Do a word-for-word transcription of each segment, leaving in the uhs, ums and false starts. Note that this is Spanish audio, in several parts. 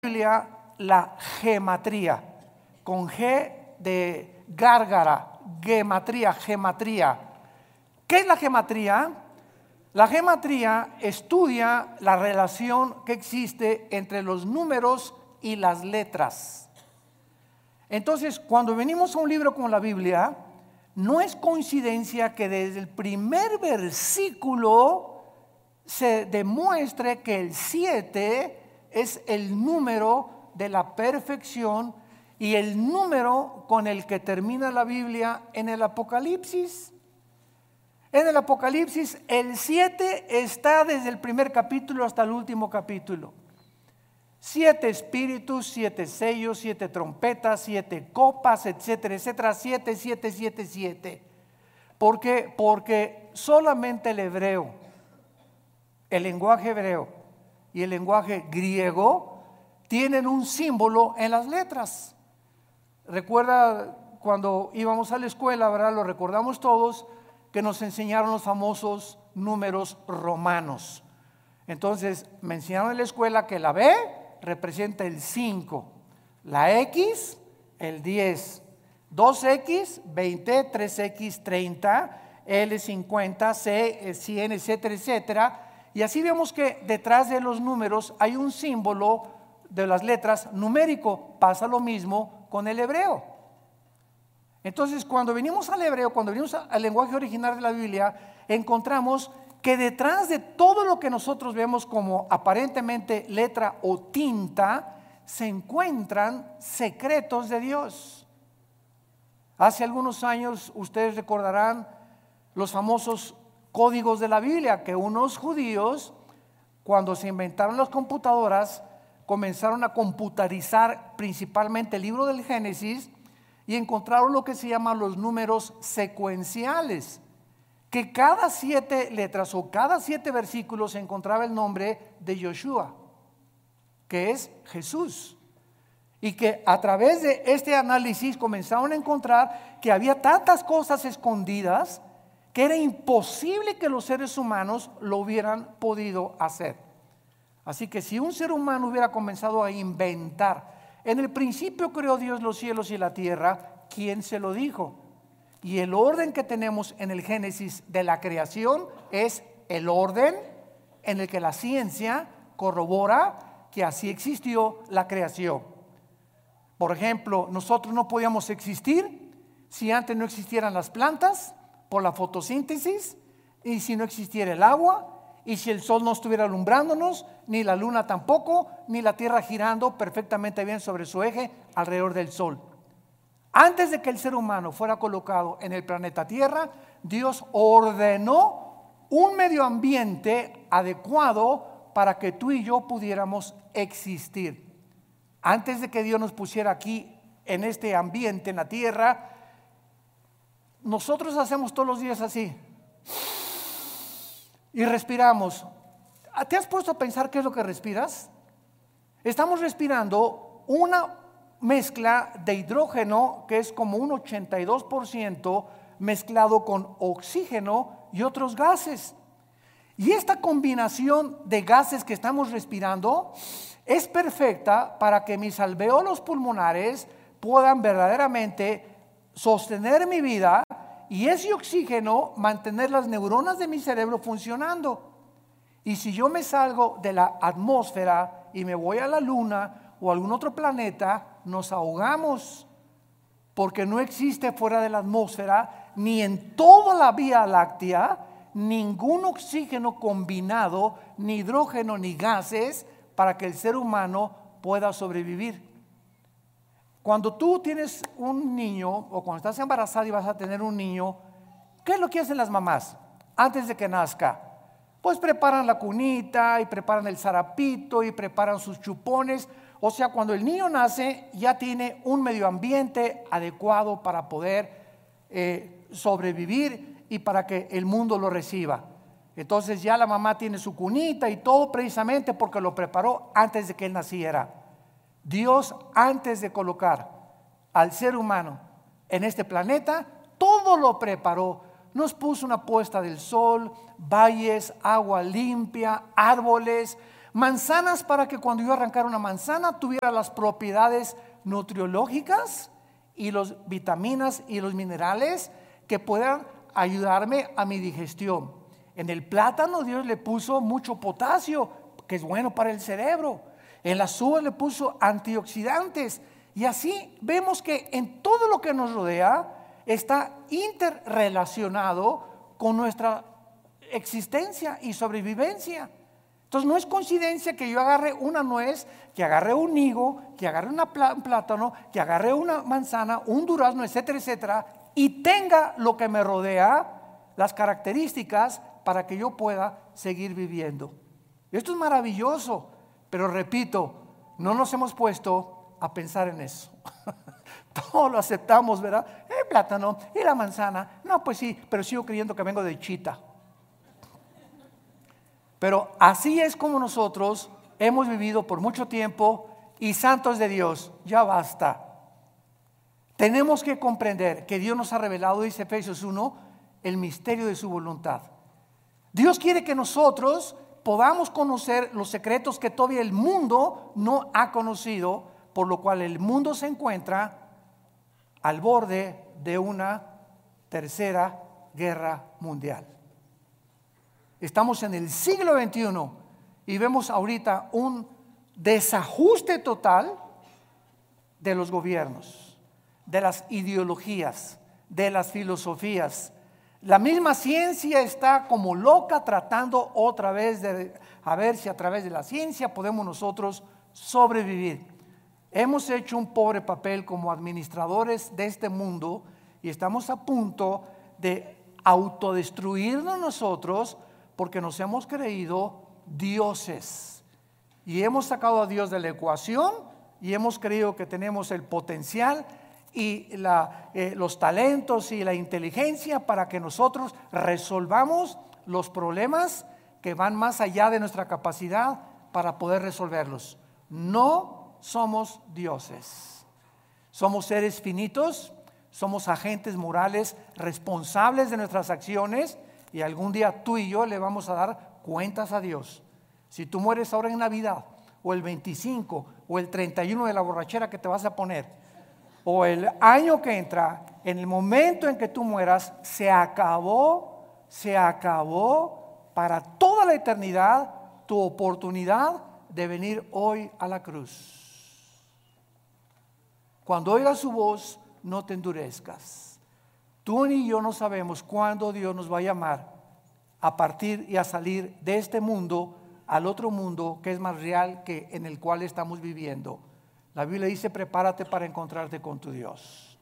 Biblia la gematría, con G de gárgara, gematría, gematría. ¿Qué es la gematría? La gematría estudia la relación que existe entre los números y las letras. Entonces, cuando venimos a un libro como la Biblia, no es coincidencia que desde el primer versículo se demuestre que el siete es el número de la perfección y el número con el que termina la Biblia en el Apocalipsis. En el Apocalipsis el siete está desde el primer capítulo hasta el último capítulo. Siete espíritus, siete sellos, siete trompetas, siete copas, etcétera, etcétera, siete, siete, siete, siete. ¿Por qué? Porque solamente el hebreo, el lenguaje hebreo y el lenguaje griego tienen un símbolo en las letras. Recuerda cuando íbamos a la escuela, ¿verdad? Lo recordamos todos, que nos enseñaron los famosos números romanos. Entonces me enseñaron en la escuela que la B representa el cinco, la X el diez, dos X veinte, tres X treinta, L cincuenta, C cien, etcétera, etcétera. Y así vemos que detrás de los números hay un símbolo de las letras numérico. Pasa lo mismo con el hebreo. Entonces, cuando venimos al hebreo, cuando venimos al lenguaje original de la Biblia, encontramos que detrás de todo lo que nosotros vemos como aparentemente letra o tinta, se encuentran secretos de Dios. Hace algunos años, ustedes recordarán los famosos códigos de la Biblia, que unos judíos, cuando se inventaron las computadoras, comenzaron a computarizar principalmente el libro del Génesis y encontraron lo que se llaman los números secuenciales, que cada siete letras o cada siete versículos se encontraba el nombre de Yoshua, que es Jesús, y que a través de este análisis comenzaron a encontrar que había tantas cosas escondidas que era imposible que los seres humanos lo hubieran podido hacer. Así que si un ser humano hubiera comenzado a inventar, en el principio creó Dios los cielos y la tierra, ¿quién se lo dijo? Y el orden que tenemos en el Génesis de la creación es el orden en el que la ciencia corrobora que así existió la creación. Por ejemplo, nosotros no podíamos existir si antes no existieran las plantas por la fotosíntesis, y si no existiera el agua, y si el sol no estuviera alumbrándonos, ni la luna tampoco, ni la tierra girando perfectamente bien sobre su eje alrededor del sol. Antes de que el ser humano fuera colocado en el planeta Tierra, Dios ordenó un medio ambiente adecuado para que tú y yo pudiéramos existir. Antes de que Dios nos pusiera aquí en este ambiente, en la tierra, nosotros hacemos todos los días así y respiramos. ¿Te has puesto a pensar qué es lo que respiras? Estamos respirando una mezcla de hidrógeno que es como un ochenta y dos por ciento mezclado con oxígeno y otros gases. Y esta combinación de gases que estamos respirando es perfecta para que mis alvéolos pulmonares puedan verdaderamente sostener mi vida y ese oxígeno mantener las neuronas de mi cerebro funcionando. Y si yo me salgo de la atmósfera y me voy a la luna o a algún otro planeta, nos ahogamos, porque no existe fuera de la atmósfera ni en toda la Vía Láctea ningún oxígeno combinado, ni hidrógeno ni gases para que el ser humano pueda sobrevivir. Cuando tú tienes un niño o cuando estás embarazada y vas a tener un niño, ¿qué es lo que hacen las mamás antes de que nazca? Pues preparan la cunita y preparan el zarapito y preparan sus chupones. O sea, cuando el niño nace ya tiene un medio ambiente adecuado para poder eh, sobrevivir y para que el mundo lo reciba. Entonces ya la mamá tiene su cunita y todo precisamente porque lo preparó antes de que él naciera. Dios, antes de colocar al ser humano en este planeta, todo lo preparó. Nos puso una puesta del sol, valles, agua limpia, árboles, Manzanas para que cuando yo arrancara una manzana tuviera las propiedades nutriológicas y las vitaminas y los minerales que puedan ayudarme a mi digestión. En el plátano Dios le puso mucho potasio, que es bueno para el cerebro. En las uvas le puso antioxidantes. Y así vemos que en todo lo que nos rodea está interrelacionado con nuestra existencia y sobrevivencia. Entonces no es coincidencia que yo agarre una nuez, que agarre un higo, que agarre una plá- un plátano, que agarre una manzana, un durazno, etcétera, etcétera, y tenga lo que me rodea, las características para que yo pueda seguir viviendo. Esto es maravilloso, pero repito, no nos hemos puesto a pensar en eso. Todo lo aceptamos, ¿verdad? El plátano y la manzana. No, pues sí, pero sigo creyendo que vengo de Chita. Pero así es como nosotros hemos vivido por mucho tiempo. Y santos de Dios, ya basta. Tenemos que comprender que Dios nos ha revelado, dice Efesios uno, el misterio de su voluntad. Dios quiere que nosotros podamos conocer los secretos que todavía el mundo no ha conocido, por lo cual el mundo se encuentra al borde de una tercera guerra mundial. Estamos en el siglo veintiuno y vemos ahorita un desajuste total de los gobiernos, de las ideologías, de las filosofías. La misma ciencia está como loca tratando otra vez de a ver si a través de la ciencia podemos nosotros sobrevivir. Hemos hecho un pobre papel como administradores de este mundo y estamos a punto de autodestruirnos nosotros porque nos hemos creído dioses y hemos sacado a Dios de la ecuación y hemos creído que tenemos el potencial y la, eh, los talentos y la inteligencia para que nosotros resolvamos los problemas que van más allá de nuestra capacidad para poder resolverlos. No somos dioses, somos seres finitos, somos agentes morales responsables de nuestras acciones y algún día tú y yo le vamos a dar cuentas a Dios. Si tú mueres ahora en Navidad o el veinticinco o el treinta y uno de la borrachera que te vas a poner o el año que entra, en el momento en que tú mueras, se acabó, se acabó para toda la eternidad tu oportunidad de venir hoy a la cruz. Cuando oigas su voz, no te endurezcas. Tú ni yo no sabemos cuándo Dios nos va a llamar a partir y a salir de este mundo al otro mundo que es más real que en el cual estamos viviendo. La Biblia dice: prepárate para encontrarte con tu Dios.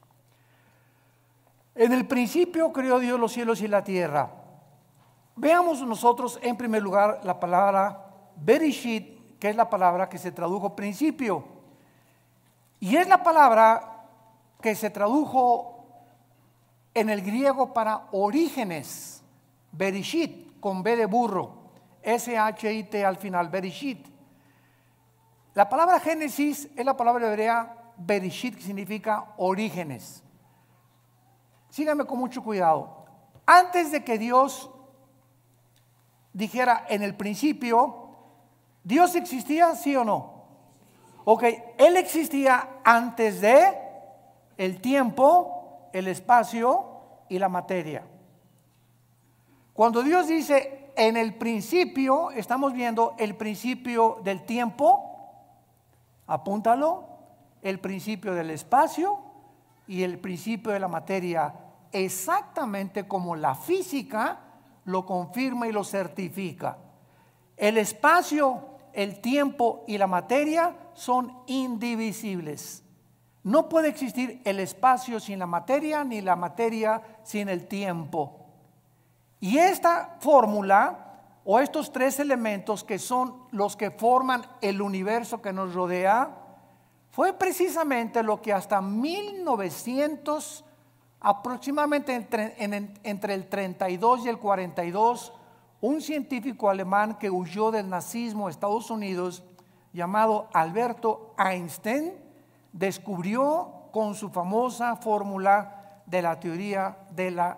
En el principio creó Dios los cielos y la tierra. Veamos nosotros en primer lugar la palabra Bereshit, que es la palabra que se tradujo principio. Y es la palabra que se tradujo en el griego para orígenes. Bereshit, con B de burro, S H I T al final, Bereshit. La palabra Génesis es la palabra hebrea Bereshit, que significa orígenes. Síganme con mucho cuidado. Antes de que Dios dijera en el principio, ¿Dios existía, sí o no? Ok, Él existía antes de el tiempo, el espacio y la materia. Cuando Dios dice en el principio, estamos viendo el principio del tiempo, apúntalo, el principio del espacio y el principio de la materia, exactamente como la física lo confirma y lo certifica. El espacio, el tiempo y la materia son indivisibles. No puede existir el espacio sin la materia, ni la materia sin el tiempo. Y esta fórmula o estos tres elementos que son los que forman el universo que nos rodea, fue precisamente lo que hasta mil novecientos, aproximadamente entre, en, entre el treinta y dos y el cuarenta y dos, un científico alemán que huyó del nazismo a Estados Unidos, llamado Alberto Einstein, descubrió con su famosa fórmula de la teoría de la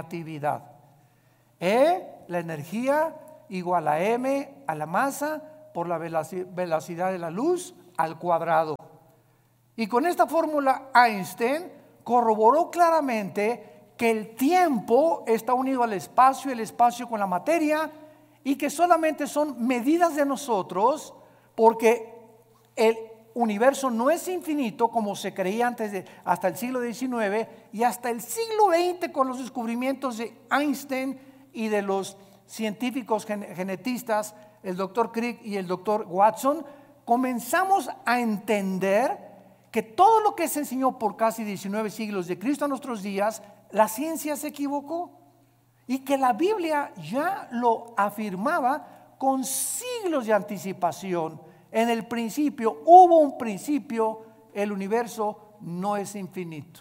relatividad. E, la energía, igual a M, a la masa, por la velocidad de la luz al cuadrado. Y con esta fórmula Einstein corroboró claramente que el tiempo está unido al espacio, el espacio con la materia, y que solamente son medidas de nosotros, porque el universo no es infinito como se creía antes de, hasta el siglo diecinueve, y hasta el siglo veinte con los descubrimientos de Einstein y de los científicos gen- genetistas, el doctor Crick y el doctor Watson, comenzamos a entender que todo lo que se enseñó por casi diecinueve siglos de Cristo a nuestros días, la ciencia se equivocó, y que la Biblia ya lo afirmaba con siglos de anticipación. En el principio hubo un principio, el universo no es infinito.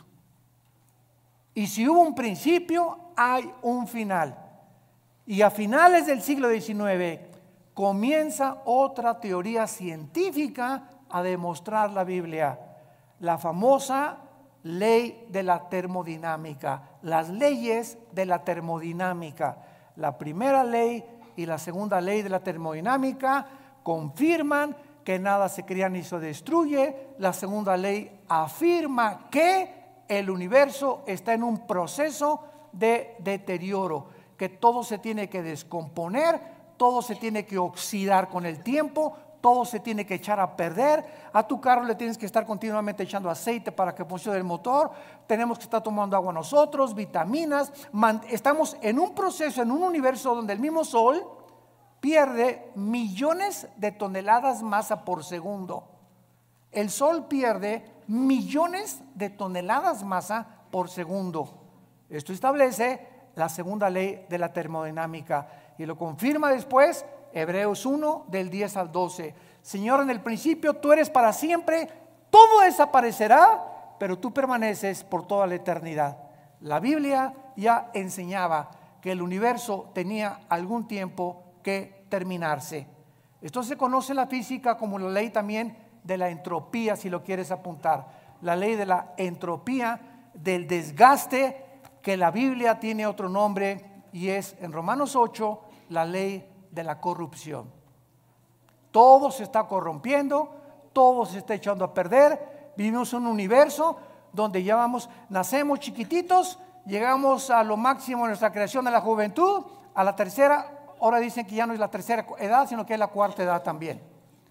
Y si hubo un principio, hay un final. Y a finales del siglo diecinueve comienza otra teoría científica a demostrar la Biblia, la famosa ley de la termodinámica, las leyes de la termodinámica. La primera ley y la segunda ley de la termodinámica confirman que nada se crea ni se destruye. La segunda ley afirma que el universo está en un proceso de deterioro, que todo se tiene que descomponer, todo se tiene que oxidar con el tiempo, todo se tiene que echar a perder. A tu carro le tienes que estar continuamente echando aceite para que funcione el motor. Tenemos que estar tomando agua nosotros, vitaminas. Estamos en un proceso, en un universo donde el mismo Sol pierde millones de toneladas masa por segundo. El Sol pierde millones de toneladas masa por segundo. Esto establece la segunda ley de la termodinámica y lo confirma después Hebreos uno del diez al doce. Señor, en el principio tú eres para siempre, todo desaparecerá, pero tú permaneces por toda la eternidad. La Biblia ya enseñaba que el universo tenía algún tiempo que terminarse. Esto se conoce en la física como la ley también de la entropía, si lo quieres apuntar. La ley de la entropía, del desgaste, que la Biblia tiene otro nombre y es en Romanos ocho la ley de la corrupción. Todo se está corrompiendo, todo se está echando a perder. Vivimos en un universo donde ya vamos, nacemos chiquititos, llegamos a lo máximo de nuestra creación de la juventud, a la tercera, ahora dicen que ya no es la tercera edad, sino que es la cuarta edad también.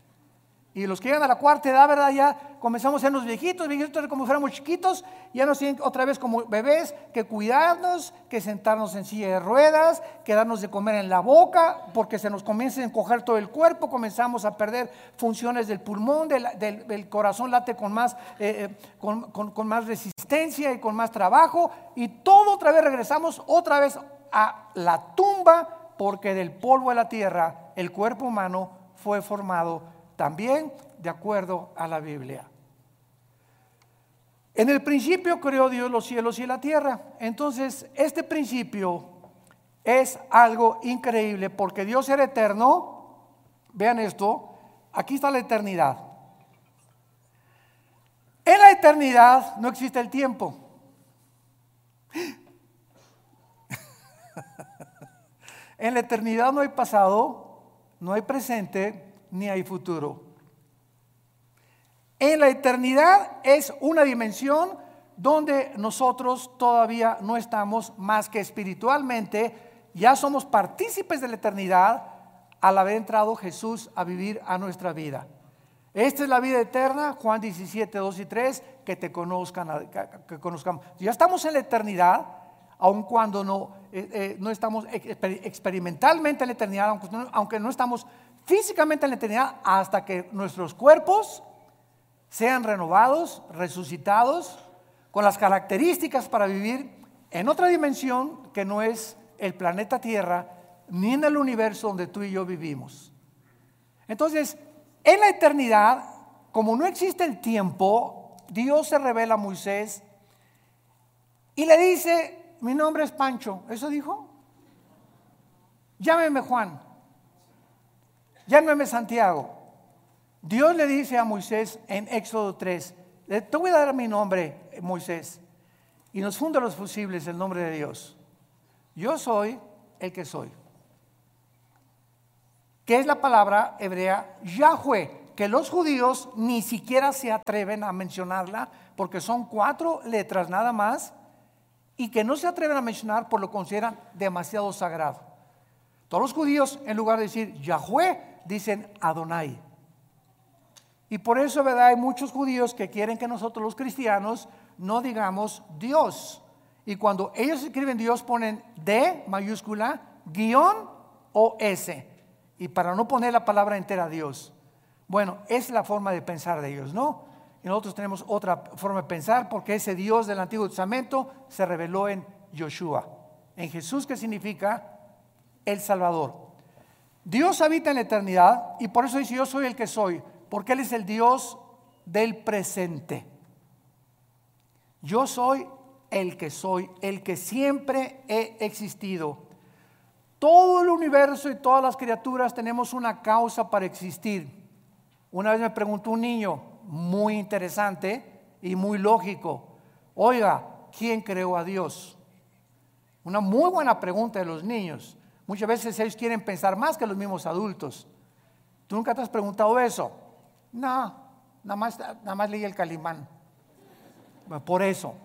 Y los que llegan a la cuarta edad, ¿verdad? Ya comenzamos a ser los viejitos, viejitos como fuéramos chiquitos, ya nos tienen otra vez como bebés que cuidarnos, que sentarnos en silla de ruedas, que darnos de comer en la boca, porque se nos comienza a encoger todo el cuerpo, comenzamos a perder funciones del pulmón, del, del, del corazón late con más, eh, con, con, con más resistencia y con más trabajo, y todo otra vez regresamos otra vez a la tumba, porque del polvo de la tierra el cuerpo humano fue formado también de acuerdo a la Biblia. En el principio creó Dios los cielos y la tierra. Entonces este principio es algo increíble, porque Dios era eterno. Vean esto, aquí está la eternidad. En la eternidad no existe el tiempo. En la eternidad no hay pasado, no hay presente, ni hay futuro. En la eternidad es una dimensión donde nosotros todavía no estamos, más que espiritualmente ya somos partícipes de la eternidad al haber entrado Jesús a vivir a nuestra vida. Esta es la vida eterna, Juan diecisiete, dos y tres, que te conozcan, que conozcamos. Ya estamos en la eternidad, aun cuando no, eh, eh, no estamos experimentalmente en la eternidad, aunque no, aunque no estamos físicamente en la eternidad, hasta que nuestros cuerpos sean renovados, resucitados, con las características para vivir en otra dimensión que no es el planeta Tierra, ni en el universo donde tú y yo vivimos. Entonces, en la eternidad, como no existe el tiempo, Dios se revela a Moisés y le dice: mi nombre es Pancho. ¿Eso dijo? Llámeme Juan. Llámeme Santiago. Dios le dice a Moisés en Éxodo tres: te voy a dar mi nombre, Moisés. Y nos funda los fusibles el nombre de Dios. Yo soy el que soy. que es la palabra hebrea Yahweh, que los judíos ni siquiera se atreven a mencionarla porque son cuatro letras nada más y que no se atreven a mencionar por lo que consideran demasiado sagrado. Todos los judíos, en lugar de decir Yahweh, dicen Adonai. Y por eso, ¿verdad? Hay muchos judíos que quieren que nosotros los cristianos no digamos Dios. Y cuando ellos escriben Dios ponen D mayúscula, guión o S. Y para no poner la palabra entera Dios. Bueno, es la forma de pensar de ellos, ¿no? Y nosotros tenemos otra forma de pensar porque ese Dios del Antiguo Testamento se reveló en Yoshua, en Jesús, que significa el Salvador. Dios habita en la eternidad y por eso dice yo soy el que soy, porque Él es el Dios del presente. Yo soy el que soy, el que siempre he existido. Todo el universo y todas las criaturas tenemos una causa para existir. Una vez me preguntó un niño muy interesante y muy lógico: oiga, ¿quién creó a Dios? Una muy buena pregunta de los niños. Muchas veces ellos quieren pensar más que los mismos adultos. ¿Tú nunca te has preguntado eso? No, nada más, nada más leí el Calimán. Por eso.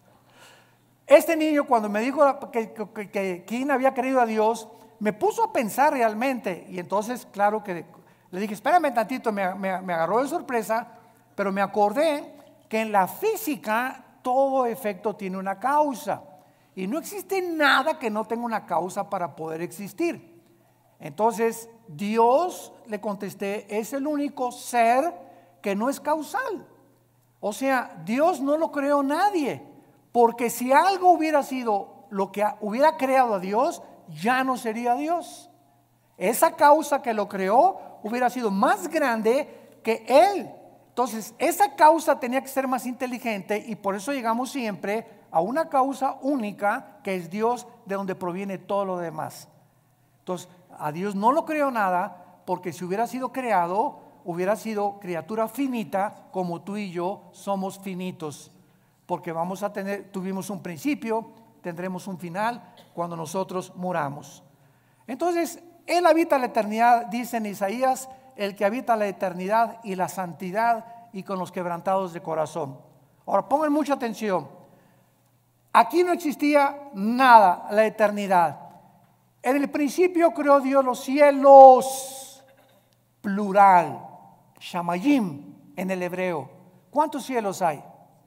Este niño, cuando me dijo que, que, que quién había creído a Dios, me puso a pensar realmente. Y entonces, claro que le dije, espérame tantito, me, me, me agarró de sorpresa, pero me acordé que en la física todo efecto tiene una causa. Y no existe nada que no tenga una causa para poder existir. Entonces, Dios, le contesté, es el único ser que no es causal. O sea, Dios no lo creó nadie. Porque si algo hubiera sido lo que hubiera creado a Dios, ya no sería Dios. Esa causa que lo creó hubiera sido más grande que Él. Entonces, esa causa tenía que ser más inteligente y por eso llegamos siempre a una causa única que es Dios, de donde proviene todo lo demás. Entonces, a Dios no lo creó nada, porque si hubiera sido creado, hubiera sido criatura finita, como tú y yo somos finitos. Porque vamos a tener, tuvimos un principio, tendremos un final cuando nosotros muramos. Entonces, Él habita la eternidad, dice en Isaías, el que habita la eternidad y la santidad y con los quebrantados de corazón. Ahora, pongan mucha atención. Aquí no existía nada, la eternidad. En el principio creó Dios los cielos, plural, shamayim en el hebreo. ¿Cuántos cielos hay?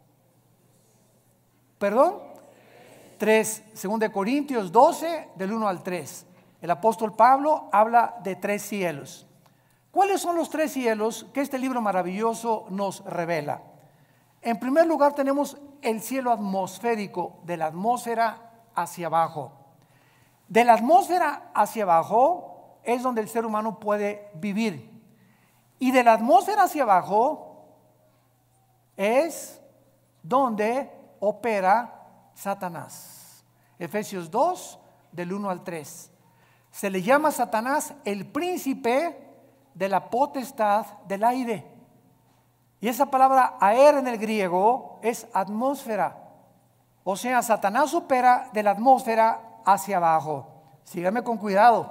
¿Perdón? Tres. Según de Corintios doce, del uno al tres. El apóstol Pablo habla de tres cielos. ¿Cuáles son los tres cielos que este libro maravilloso nos revela? En primer lugar tenemos el cielo atmosférico, de la atmósfera hacia abajo. De la atmósfera hacia abajo es donde el ser humano puede vivir. Y de la atmósfera hacia abajo es donde opera Satanás. Efesios dos, del uno al tres. Se le llama a Satanás el príncipe de la potestad del aire. Y esa palabra aer en el griego es atmósfera. O sea, Satanás opera de la atmósfera hacia abajo. Síganme con cuidado.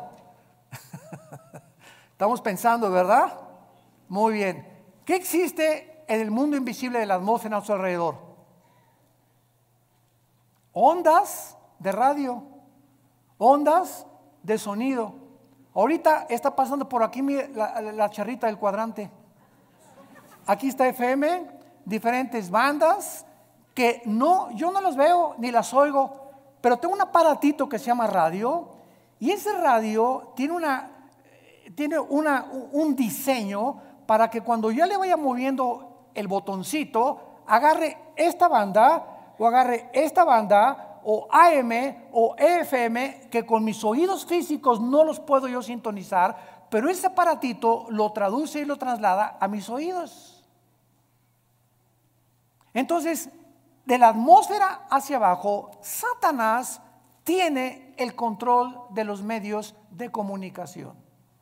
Estamos pensando, ¿verdad? Muy bien. ¿Qué existe en el mundo invisible de la atmósfera a nuestro alrededor? Ondas de radio, ondas de sonido. Ahorita está pasando por aquí la, la, la charrita del cuadrante. Aquí está F M, diferentes bandas que no, yo no las veo ni las oigo, pero tengo un aparatito que se llama radio y ese radio tiene, una, tiene una, un diseño para que cuando yo le vaya moviendo el botoncito, agarre esta banda o agarre esta banda o A M o E F M, que con mis oídos físicos no los puedo yo sintonizar, pero ese aparatito lo traduce y lo traslada a mis oídos. Entonces, de la atmósfera hacia abajo, Satanás tiene el control de los medios de comunicación.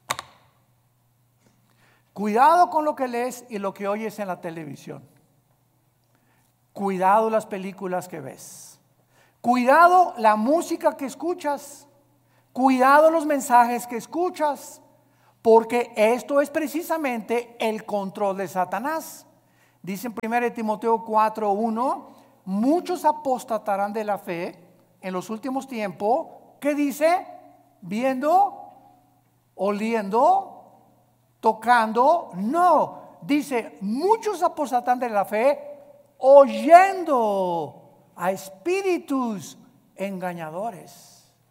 Cuidado con lo que lees y lo que oyes en la televisión. Cuidado las películas que ves. Cuidado la música que escuchas. Cuidado los mensajes que escuchas. porque esto es precisamente el control de Satanás. Dice en primera Timoteo cuatro uno, muchos apostatarán de la fe en los últimos tiempos. ¿Qué dice? Viendo, oliendo, tocando. No, dice, muchos apostatarán de la fe oyendo a espíritus engañadores.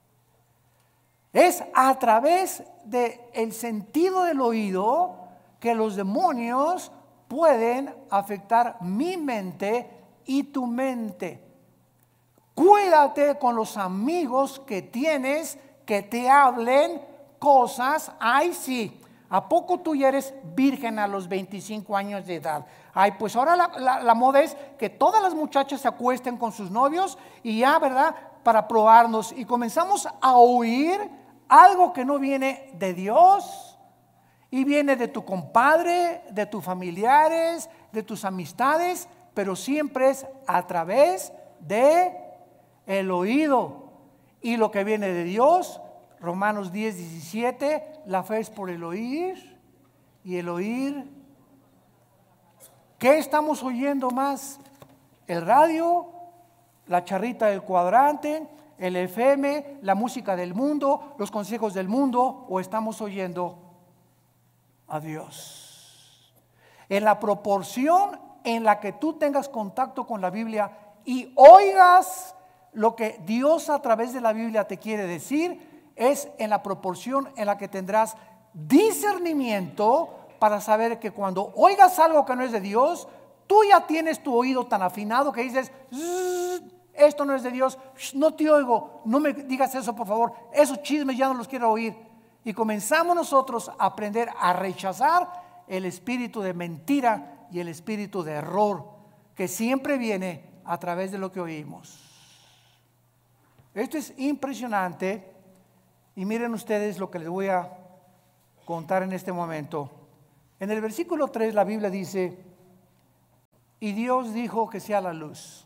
Es a través del sentido del oído que los demonios pueden afectar mi mente y tu mente. Cuídate con los amigos que tienes que te hablen cosas. Ay, sí, ¿a poco tú ya eres virgen a los veinticinco años de edad? Ay, pues ahora la, la, la moda es que todas las muchachas se acuesten con sus novios y ya, ¿verdad? Para probarnos, y comenzamos a oír algo que no viene de Dios y viene de tu compadre, de tus familiares, de tus amistades, pero siempre es a través de el oído. Y lo que viene de Dios, Romanos diez diecisiete, la fe es por el oír y el oír. ¿Qué estamos oyendo más? ¿El radio? ¿La charrita del cuadrante? ¿El F M? ¿La música del mundo? ¿Los consejos del mundo? ¿O estamos oyendo a Dios? En la proporción en la que tú tengas contacto con la Biblia y oigas lo que Dios a través de la Biblia te quiere decir, es en la proporción en la que tendrás discernimiento para saber que cuando oigas algo que no es de Dios, tú ya tienes tu oído tan afinado que dices, esto no es de Dios, no te oigo, no me digas eso por favor, esos chismes ya no los quiero oír. Y comenzamos nosotros a aprender a rechazar el espíritu de mentira y el espíritu de error que siempre viene a través de lo que oímos. Esto es impresionante y miren ustedes lo que les voy a contar en este momento. En el versículo tres la Biblia dice, y Dios dijo que sea la luz.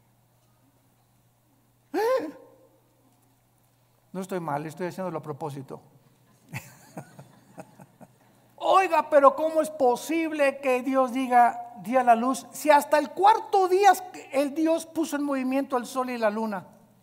No estoy mal, estoy haciéndolo a propósito. Oiga, pero ¿cómo es posible que Dios diga día la luz si hasta el cuarto día el Dios puso en movimiento el sol y la luna?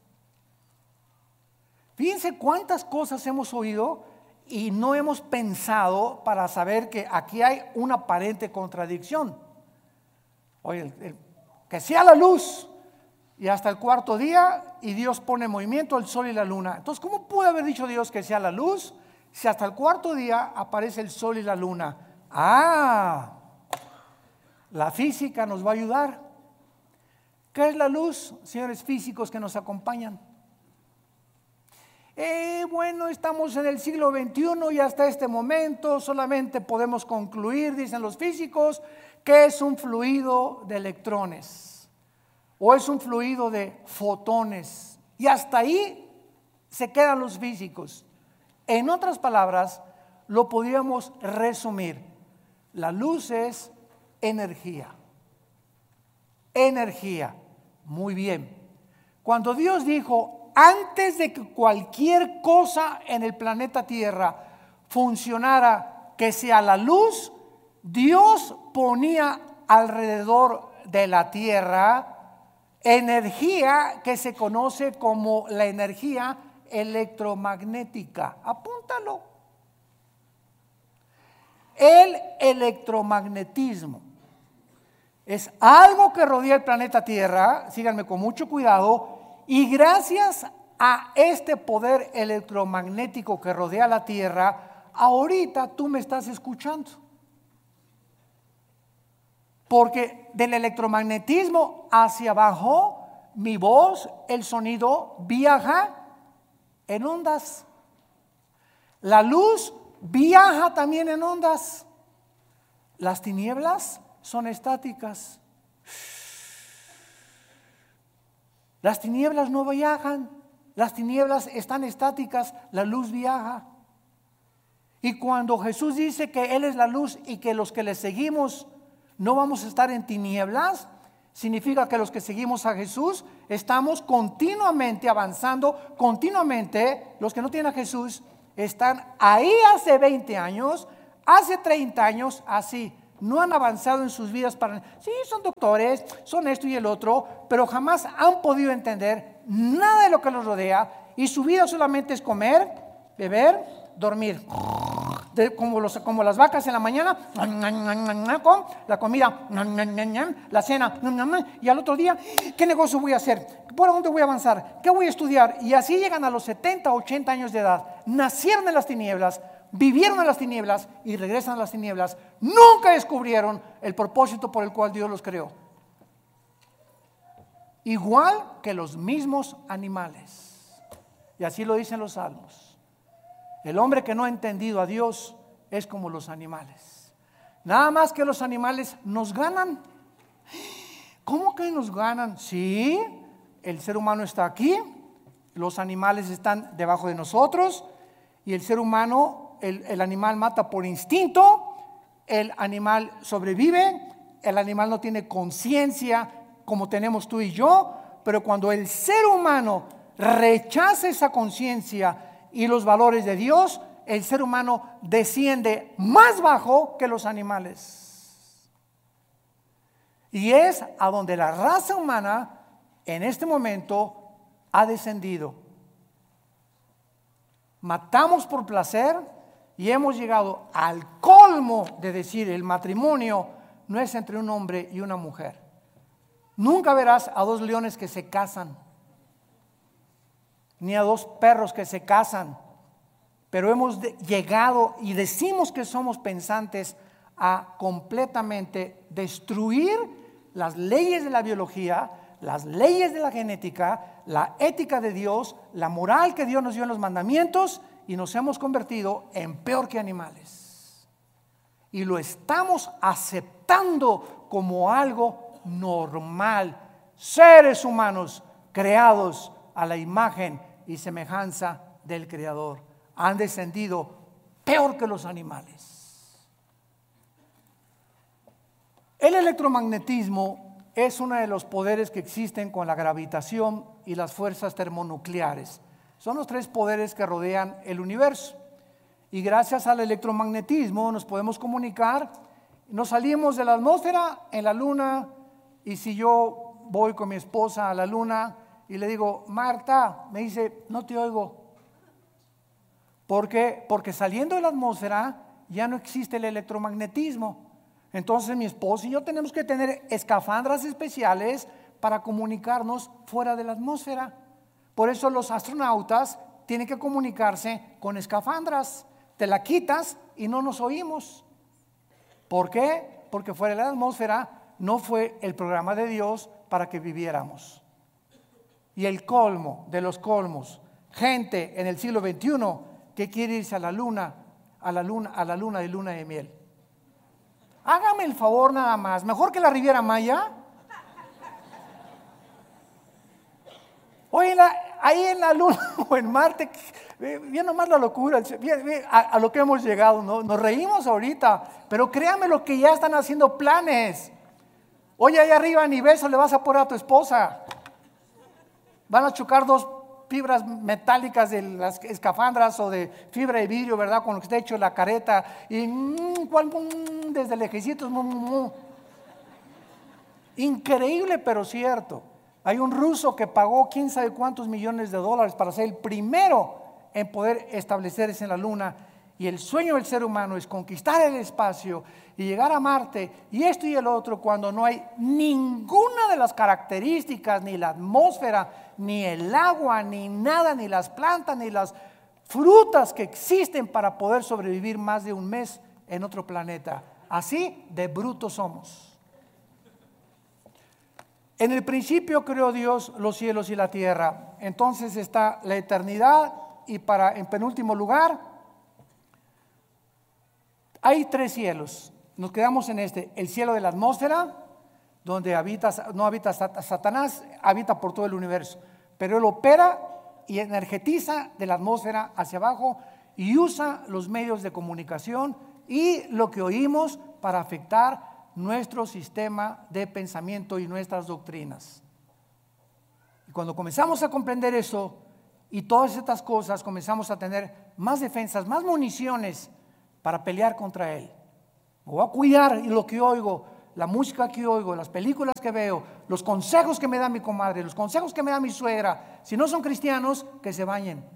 Fíjense cuántas cosas hemos oído y no hemos pensado para saber que aquí hay una aparente contradicción. Oye, el, el, que sea la luz y hasta el cuarto día y Dios pone en movimiento el sol y la luna. Entonces, ¿cómo puede haber dicho Dios que sea la luz si hasta el cuarto día aparece el sol y la luna? Ah, la física nos va a ayudar. ¿Qué es la luz, señores físicos que nos acompañan? Eh, bueno, estamos en el siglo veintiuno y hasta este momento solamente podemos concluir, dicen los físicos, que es un fluido de electrones o es un fluido de fotones. Y hasta ahí se quedan los físicos. En otras palabras, lo podríamos resumir. La luz es energía. Energía. Muy bien. Cuando Dios dijo, antes de que cualquier cosa en el planeta Tierra funcionara, que sea la luz, Dios ponía alrededor de la Tierra energía que se conoce como la energía electromagnética. Apúntalo. El electromagnetismo es algo que rodea el planeta Tierra, síganme con mucho cuidado, y gracias a este poder electromagnético que rodea la Tierra, ahorita tú me estás escuchando. Porque del electromagnetismo hacia abajo, mi voz, el sonido viaja en ondas. La luz viaja también en ondas. Las tinieblas son estáticas. Las tinieblas no viajan, las tinieblas están estáticas, la luz viaja. Y cuando Jesús dice que Él es la luz y que los que le seguimos no vamos a estar en tinieblas, significa que los que seguimos a Jesús estamos continuamente avanzando, continuamente, los que no tienen a Jesús, están ahí hace veinte años, hace treinta años, así. No han avanzado en sus vidas para... Sí, son doctores, son esto y el otro, pero jamás han podido entender nada de lo que los rodea y su vida solamente es comer, beber, dormir. De, como, los, como las vacas en la mañana, con la comida, la cena, y al otro día, ¿qué negocio voy a hacer? ¿Por dónde voy a avanzar? ¿Qué voy a estudiar? Y así llegan a los setenta, ochenta años de edad. Nacieron en las tinieblas, vivieron en las tinieblas y regresan a las tinieblas. Nunca descubrieron el propósito por el cual Dios los creó. Igual que los mismos animales. Y así lo dicen los salmos. El hombre que no ha entendido a Dios es como los animales. Nada más que los animales nos ganan. ¿Cómo que nos ganan? Sí, el ser humano está aquí, los animales están debajo de nosotros y el ser humano, el, el animal mata por instinto, el animal sobrevive, el animal no tiene conciencia como tenemos tú y yo, pero cuando el ser humano rechaza esa conciencia y los valores de Dios, el ser humano desciende más bajo que los animales. Y es a donde la raza humana en este momento ha descendido. Matamos por placer y hemos llegado al colmo de decir el matrimonio no es entre un hombre y una mujer. Nunca verás a dos leones que se casan, ni a dos perros que se casan, pero hemos de, llegado y decimos que somos pensantes a completamente destruir las leyes de la biología, las leyes de la genética, la ética de Dios, la moral que Dios nos dio en los mandamientos, y nos hemos convertido en peor que animales. Y lo estamos aceptando como algo normal. Seres humanos creados a la imagen y semejanza del Creador han descendido peor que los animales. El electromagnetismo es uno de los poderes que existen con la gravitación y las fuerzas termonucleares. Son los tres poderes que rodean el universo. Y gracias al electromagnetismo nos podemos comunicar. Nos salimos de la atmósfera en la luna, y si yo voy con mi esposa a la luna y le digo, Marta, me dice, no te oigo. ¿Por qué? Porque saliendo de la atmósfera ya no existe el electromagnetismo. Entonces mi esposa y yo tenemos que tener escafandras especiales para comunicarnos fuera de la atmósfera. Por eso los astronautas tienen que comunicarse con escafandras. Te la quitas y no nos oímos. ¿Por qué? Porque fuera de la atmósfera no fue el programa de Dios para que viviéramos. Y el colmo de los colmos, gente en el siglo veintiuno que quiere irse a la luna, a la luna, a la luna de luna de miel. Hágame el favor nada más, mejor que la Riviera Maya. Oye, ahí en la luna o en Marte, bien nomás la locura, bien, bien, a, a lo que hemos llegado, ¿no? Nos reímos ahorita, pero créame lo que ya están haciendo planes. Oye, ahí arriba ni beso le vas a poner a tu esposa. Van a chocar dos fibras metálicas de las escafandras o de fibra de vidrio, ¿verdad? Con lo que está hecho la careta. Y mmm, mmm, desde lejecitos. Mmm, mmm. Increíble, pero cierto. Hay un ruso que pagó quién sabe cuántos millones de dólares para ser el primero en poder establecerse en la luna. Y el sueño del ser humano es conquistar el espacio y llegar a Marte y esto y el otro, cuando no hay ninguna de las características, ni la atmósfera, ni el agua, ni nada, ni las plantas, ni las frutas que existen para poder sobrevivir más de un mes en otro planeta. Así de brutos somos. En el principio creó Dios los cielos y la tierra. Entonces está la eternidad, y para en penúltimo lugar hay tres cielos. Nos quedamos en este: el cielo de la atmósfera, donde habita, no habita Satanás, habita por todo el universo, pero él opera y energetiza de la atmósfera hacia abajo y usa los medios de comunicación y lo que oímos para afectar nuestro sistema de pensamiento y nuestras doctrinas. Y cuando comenzamos a comprender eso, y todas estas cosas comenzamos a tener más defensas, más municiones para pelear contra él. Me voy a cuidar y lo que oigo, la música que oigo, las películas que veo, los consejos que me da mi comadre, los consejos que me da mi suegra. Si no son cristianos, que se bañen.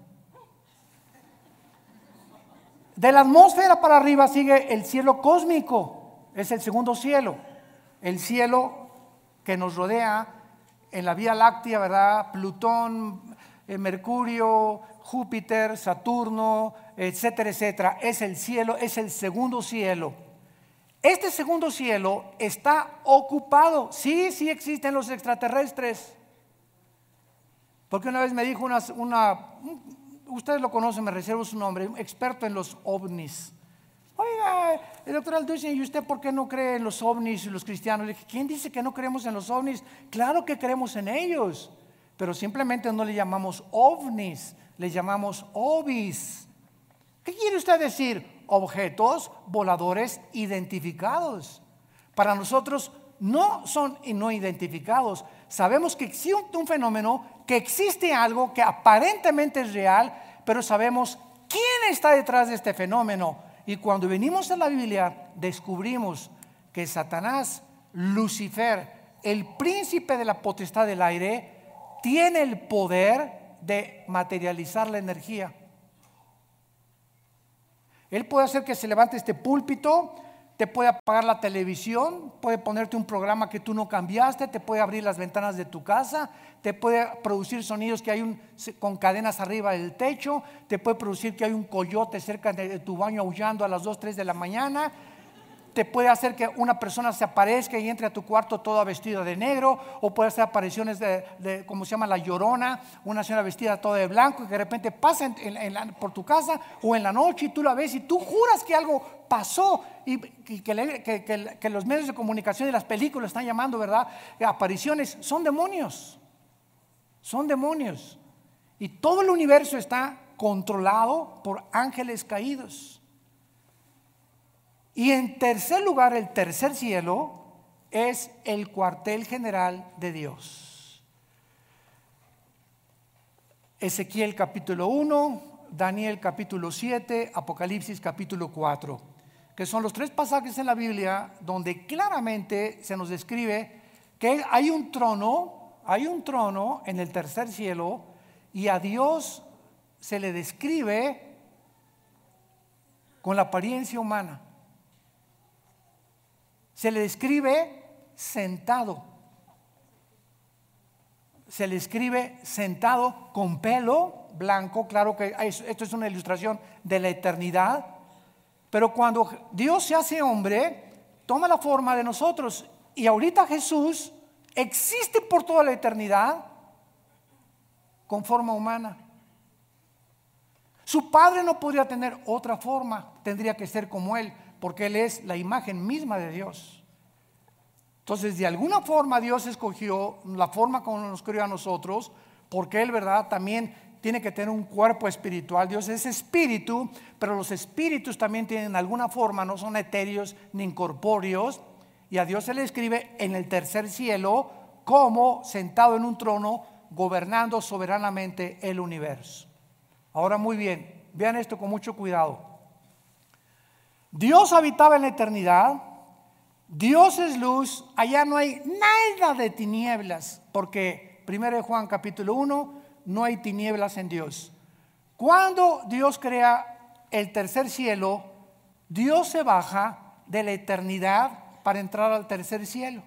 De la atmósfera para arriba sigue el cielo cósmico, es el segundo cielo, el cielo que nos rodea en la Vía Láctea, ¿verdad? Plutón, eh, Mercurio, Júpiter, Saturno, etcétera, etcétera. Es el cielo, es el segundo cielo. Este segundo cielo está ocupado. Sí, sí existen los extraterrestres. Porque una vez me dijo una, una ustedes lo conocen, me reservo su nombre, un experto en los ovnis. Oiga, el doctor Alducin, ¿y usted por qué no cree en los ovnis y los cristianos? Le dije, ¿quién dice que no creemos en los ovnis? Claro que creemos en ellos, pero simplemente no le llamamos ovnis, le llamamos ovis. ¿Qué quiere usted decir? Objetos voladores identificados. Para nosotros no son no identificados. Sabemos que existe un fenómeno, que existe algo que aparentemente es real, pero sabemos quién está detrás de este fenómeno. Y cuando venimos a la Biblia, descubrimos que Satanás, Lucifer, el príncipe de la potestad del aire, tiene el poder de materializar la energía. Él puede hacer que se levante este púlpito, te puede apagar la televisión, puede ponerte un programa que tú no cambiaste, te puede abrir las ventanas de tu casa, te puede producir sonidos que hay un, con cadenas arriba del techo, te puede producir que hay un coyote cerca de, de tu baño aullando a las dos, tres de la mañana. Te puede hacer que una persona se aparezca y entre a tu cuarto toda vestida de negro, o puede hacer apariciones de, de como se llama la Llorona, una señora vestida toda de blanco y que de repente pasa en, en, en la, por tu casa o en la noche y tú la ves y tú juras que algo pasó y, y que, le, que, que, que los medios de comunicación y las películas están llamando, ¿verdad? Apariciones. Son demonios, son demonios, y todo el universo está controlado por ángeles caídos. Y en tercer lugar, el tercer cielo es el cuartel general de Dios. Ezequiel capítulo uno, Daniel capítulo siete, Apocalipsis capítulo cuatro, que son los tres pasajes en la Biblia donde claramente se nos describe que hay un trono, hay un trono en el tercer cielo, y a Dios se le describe con la apariencia humana. Se le describe sentado. Se le escribe sentado con pelo blanco. Claro que esto es una ilustración de la eternidad. Pero cuando Dios se hace hombre, toma la forma de nosotros. Y ahorita Jesús existe por toda la eternidad con forma humana. Su Padre no podría tener otra forma, tendría que ser como Él, porque Él es la imagen misma de Dios. Entonces, de alguna forma Dios escogió la forma como nos creó a nosotros, porque Él, ¿verdad?, también tiene que tener un cuerpo espiritual. Dios es espíritu, pero los espíritus también tienen alguna forma, no son etéreos ni incorpóreos, y a Dios se le escribe en el tercer cielo como sentado en un trono, gobernando soberanamente el universo. Ahora, muy bien, vean esto con mucho cuidado. Dios habitaba en la eternidad. Dios es luz, allá no hay nada de tinieblas, porque primero de Juan capítulo uno, no hay tinieblas en Dios. Cuando Dios crea el tercer cielo, Dios se baja de la eternidad para entrar al tercer cielo.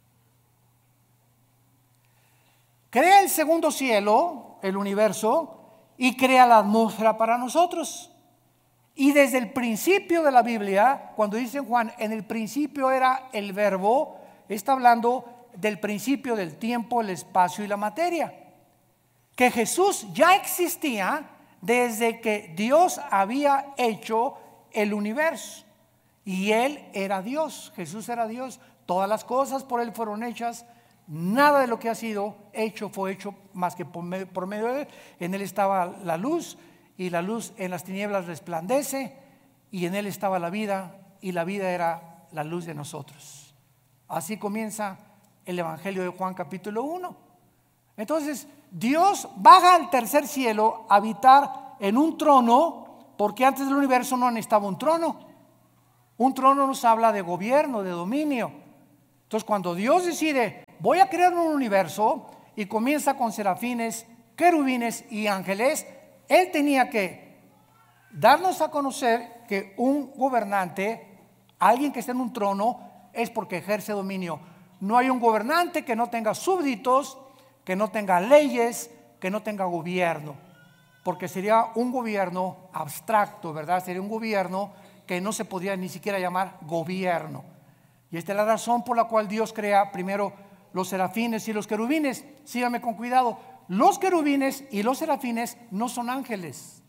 Crea el segundo cielo, el universo, y crea la atmósfera para nosotros. Y desde el principio de la Biblia, cuando dice Juan, en el principio era el verbo, está hablando del principio del tiempo, el espacio y la materia. Que Jesús ya existía desde que Dios había hecho el universo. Y Él era Dios, Jesús era Dios. Todas las cosas por Él fueron hechas. Nada de lo que ha sido hecho fue hecho más que por medio, por medio de Él. En Él estaba la luz, y la luz en las tinieblas resplandece, y en Él estaba la vida, y la vida era la luz de nosotros. Así comienza el Evangelio de Juan capítulo uno. Entonces, Dios baja al tercer cielo a habitar en un trono, porque antes del universo no necesitaba un trono. Un trono nos habla de gobierno, de dominio. Entonces, cuando Dios decide, voy a crear un universo, y comienza con serafines, querubines y ángeles, Él tenía que darnos a conocer que un gobernante, alguien que está en un trono, es porque ejerce dominio. No hay un gobernante que no tenga súbditos, que no tenga leyes, que no tenga gobierno, porque sería un gobierno abstracto, ¿verdad? Sería un gobierno que no se podría ni siquiera llamar gobierno. Y esta es la razón por la cual Dios crea primero los serafines y los querubines. Síganme con cuidado. Los querubines y los serafines no son ángeles.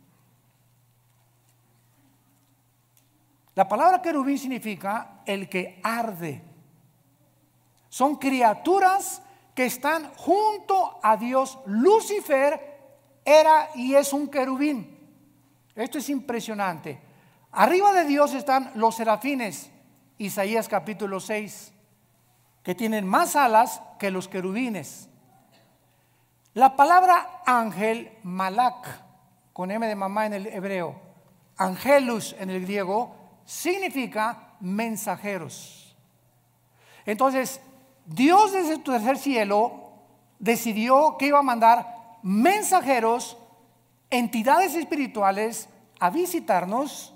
La palabra querubín significa el que arde. Son criaturas que están junto a Dios. Lucifer era y es un querubín. Esto es impresionante. Arriba de Dios están los serafines, Isaías capítulo seis, que tienen más alas que los querubines. La palabra ángel, malak, con M de mamá en el hebreo, angelus en el griego, significa mensajeros. Entonces, Dios desde su tercer cielo decidió que iba a mandar mensajeros, entidades espirituales, a visitarnos,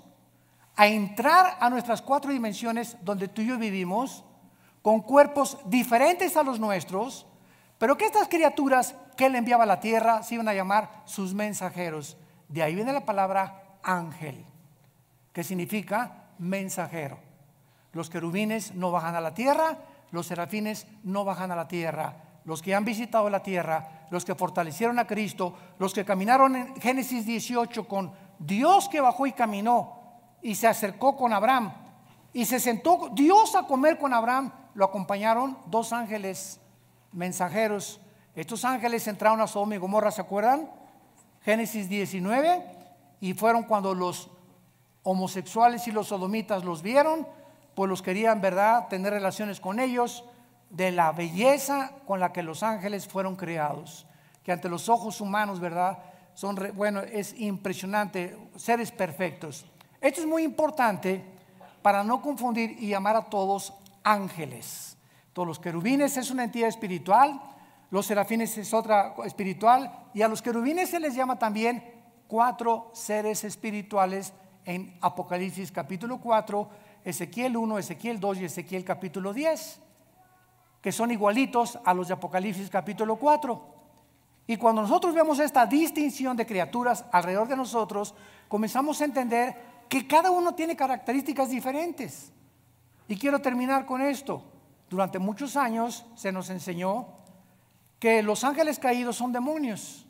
a entrar a nuestras cuatro dimensiones donde tú y yo vivimos, con cuerpos diferentes a los nuestros, pero que estas criaturas que Él enviaba a la tierra se iban a llamar sus mensajeros. De ahí viene la palabra ángel, que significa mensajero. Los querubines no bajan a la tierra, los serafines no bajan a la tierra. Los que han visitado la tierra, los que fortalecieron a Cristo, los que caminaron en Génesis dieciocho con Dios que bajó y caminó y se acercó con Abraham y se sentó Dios a comer con Abraham, lo acompañaron dos ángeles mensajeros. Estos ángeles entraron a Sodoma y Gomorra, ¿se acuerdan? Génesis diecinueve, y fueron cuando los homosexuales y los sodomitas los vieron, pues los querían, ¿verdad?, tener relaciones con ellos, de la belleza con la que los ángeles fueron creados, que ante los ojos humanos, ¿verdad?, son, bueno, es impresionante, seres perfectos. Esto es muy importante para no confundir y llamar a todos ángeles. Todos los querubines es una entidad espiritual, los serafines es otra espiritual, y a los querubines se les llama también cuatro seres espirituales en Apocalipsis capítulo cuatro, Ezequiel uno, Ezequiel dos y Ezequiel capítulo diez, que son igualitos a los de Apocalipsis capítulo cuatro. Y cuando nosotros vemos esta distinción de criaturas alrededor de nosotros, comenzamos a entender que cada uno tiene características diferentes. Y quiero terminar con esto. Durante muchos años se nos enseñó que los ángeles caídos son demonios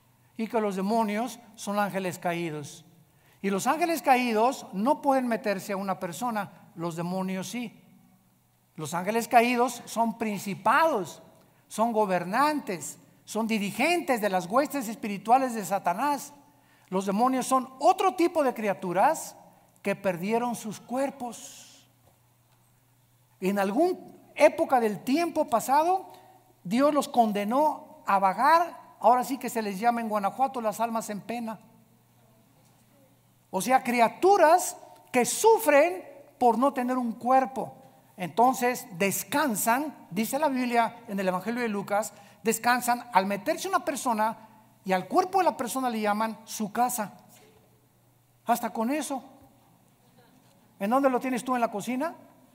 y que los demonios son ángeles caídos. Y los ángeles caídos no pueden meterse a una persona, los demonios sí. Los ángeles caídos son principados, son gobernantes, son dirigentes de las huestes espirituales de Satanás. Los demonios son otro tipo de criaturas que perdieron sus cuerpos. En alguna época del tiempo pasado, Dios los condenó a vagar. Ahora sí que se les llama en Guanajuato las almas en pena. O sea, criaturas que sufren por no tener un cuerpo. Entonces descansan, dice la Biblia en el Evangelio de Lucas, descansan al meterse una persona y al cuerpo de la persona le llaman su casa. Hasta con eso. ¿En dónde lo tienes tú? ¿En la cocina?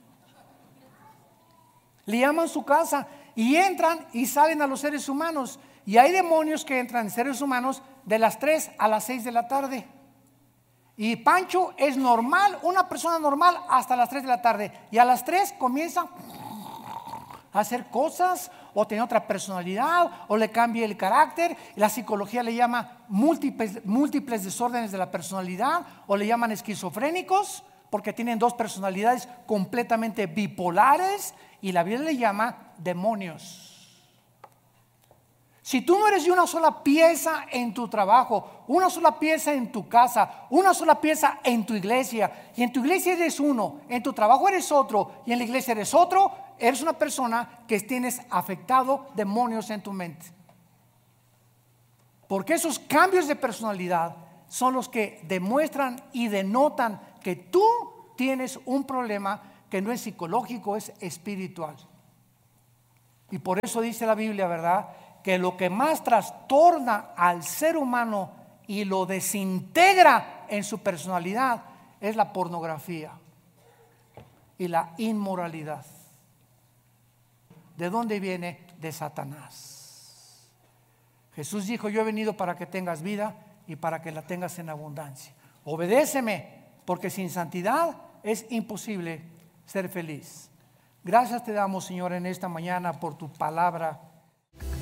Le llaman su casa y entran y salen a los seres humanos. Y hay demonios que entran en seres humanos de las tres a las seis de la tarde. Y Pancho es normal, una persona normal hasta las tres de la tarde. Y a las tres comienza a hacer cosas o tener otra personalidad o le cambia el carácter. La psicología le llama múltiples, múltiples desórdenes de la personalidad, o le llaman esquizofrénicos porque tienen dos personalidades completamente bipolares, y la Biblia le llama demonios. Si tú no eres de una sola pieza en tu trabajo, una sola pieza en tu casa, una sola pieza en tu iglesia, y en tu iglesia eres uno, en tu trabajo eres otro y en la iglesia eres otro, eres una persona que tienes afectado demonios en tu mente. Porque esos cambios de personalidad son los que demuestran y denotan que tú tienes un problema que no es psicológico, es espiritual. Y por eso dice la Biblia, ¿verdad?, que lo que más trastorna al ser humano y lo desintegra en su personalidad es la pornografía y la inmoralidad. ¿De dónde viene? De Satanás. Jesús dijo: yo he venido para que tengas vida y para que la tengas en abundancia. Obedéceme, porque sin santidad es imposible ser feliz. Gracias te damos, Señor, en esta mañana por tu palabra.